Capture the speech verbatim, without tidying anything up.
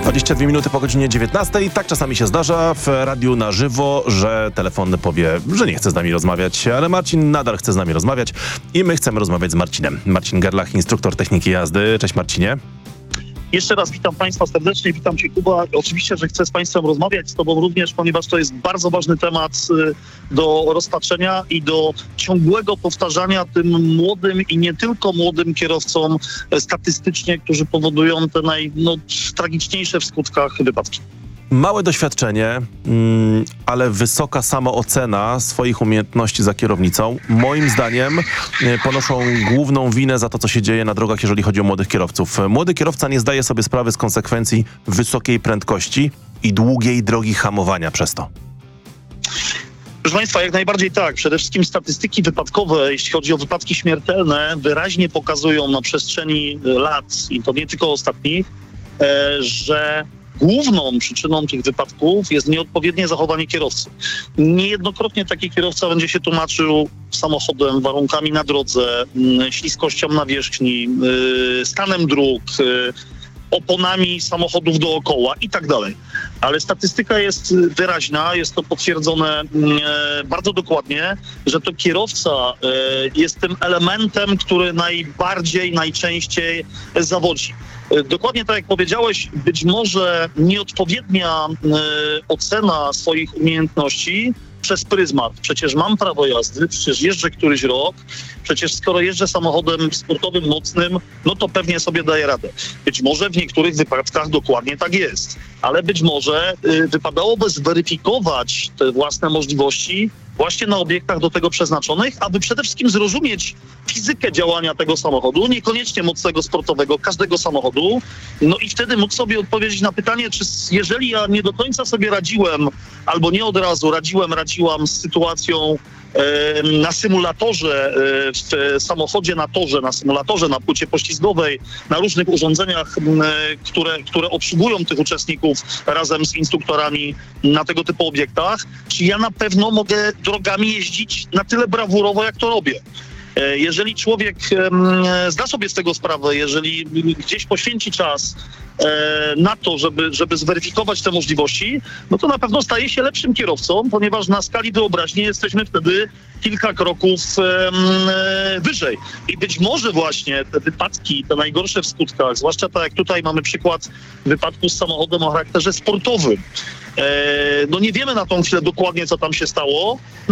dwadzieścia dwie minuty po godzinie dziewiętnastej. Tak czasami się zdarza w radiu na żywo, że telefon powie, że nie chce z nami rozmawiać, ale Marcin nadal chce z nami rozmawiać i my chcemy rozmawiać z Marcinem. Marcin Gerlach, instruktor techniki jazdy. Cześć Marcinie. Jeszcze raz witam Państwa serdecznie, witam Cię Kuba. Oczywiście, że chcę z Państwem rozmawiać, z Tobą również, ponieważ to jest bardzo ważny temat do rozpatrzenia i do ciągłego powtarzania tym młodym i nie tylko młodym kierowcom statystycznie, którzy powodują te najtragiczniejsze w skutkach wypadki. Małe doświadczenie, ale wysoka samoocena swoich umiejętności za kierownicą. Moim zdaniem ponoszą główną winę za to, co się dzieje na drogach, jeżeli chodzi o młodych kierowców. Młody kierowca nie zdaje sobie sprawy z konsekwencji wysokiej prędkości i długiej drogi hamowania przez to. Proszę Państwa, jak najbardziej tak. Przede wszystkim statystyki wypadkowe, jeśli chodzi o wypadki śmiertelne, wyraźnie pokazują na przestrzeni lat, i to nie tylko ostatnich, że główną przyczyną tych wypadków jest nieodpowiednie zachowanie kierowcy. Niejednokrotnie taki kierowca będzie się tłumaczył samochodem, warunkami na drodze, śliskością nawierzchni, stanem dróg, oponami samochodów dookoła i tak dalej. Ale statystyka jest wyraźna, jest to potwierdzone bardzo dokładnie, że to kierowca jest tym elementem, który najbardziej, najczęściej zawodzi. Dokładnie tak jak powiedziałeś, być może nieodpowiednia ocena swoich umiejętności przez pryzmat. Przecież mam prawo jazdy, przecież jeżdżę któryś rok, przecież skoro jeżdżę samochodem sportowym, mocnym, no to pewnie sobie daję radę. Być może w niektórych wypadkach dokładnie tak jest, ale być może y, wypadałoby zweryfikować te własne możliwości właśnie na obiektach do tego przeznaczonych, aby przede wszystkim zrozumieć fizykę działania tego samochodu, niekoniecznie mocnego sportowego, każdego samochodu, no i wtedy mógł sobie odpowiedzieć na pytanie, czy jeżeli ja nie do końca sobie radziłem, albo nie od razu radziłem, radziłam z sytuacją e, na symulatorze, e, w samochodzie na torze, na symulatorze, na płycie poślizgowej, na różnych urządzeniach, e, które, które obsługują tych uczestników razem z instruktorami na tego typu obiektach, czy ja na pewno mogę drogami jeździć na tyle brawurowo, jak to robię. Jeżeli człowiek zda sobie z tego sprawę, jeżeli gdzieś poświęci czas na to, żeby, żeby zweryfikować te możliwości, no to na pewno staje się lepszym kierowcą, ponieważ na skali wyobraźni jesteśmy wtedy kilka kroków wyżej. I być może właśnie te wypadki, te najgorsze w skutkach, zwłaszcza tak jak tutaj mamy przykład wypadku z samochodem o charakterze sportowym. No nie wiemy na tą chwilę dokładnie, co tam się stało.